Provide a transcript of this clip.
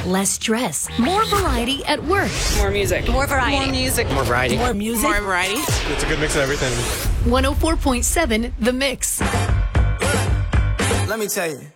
less stress, more variety at work. More music. More variety. More music. More variety. More music. More variety. It's a good mix of everything. 104.7 The Mix. Let me tell you.